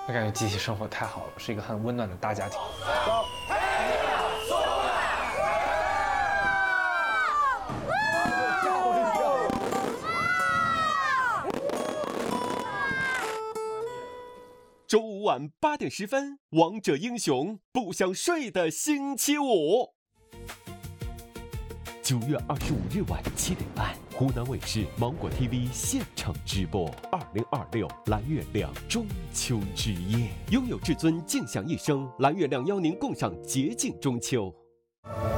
我感觉集体生活太好了，是一个很温暖的大家庭。 周五晚8点10分，《王者英雄不想睡的星期五》。9月25日晚7点半，湖南卫视芒果 TV 现场直播2026蓝月亮中秋之夜，拥有至尊静享一生，蓝月亮邀您共赏洁净中秋。